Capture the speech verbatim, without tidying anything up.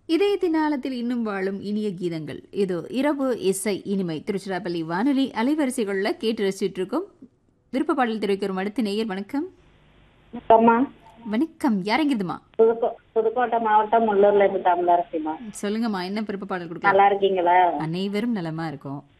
இதயத்தின் ஆழத்தில் இன்னும் வாழும் இனிய கீதங்கள். இது இரவு இசை இனிமை. திருச்சிராப்பள்ளி வானொலி அலைவரிசைகளில் கேட்டு ரசிச்சுட்டு இருக்கோம். விருப்ப பாடல் தெரிவிக்கிறோம். அடுத்த நேயர் வணக்கம். அம்மா வணக்கம். யாரெங்கிருதுமா? புதுக்கோ புதுக்கோட்டை மாவட்டம் முள்ளூர்ல இருந்து தமிழரசிமா. சொல்லுங்கம்மா, என்ன விருப்ப பாடல் கொடுக்கலாம்? நல்லா இருக்கீங்களா? அனைவரும் நலமா இருக்கும்.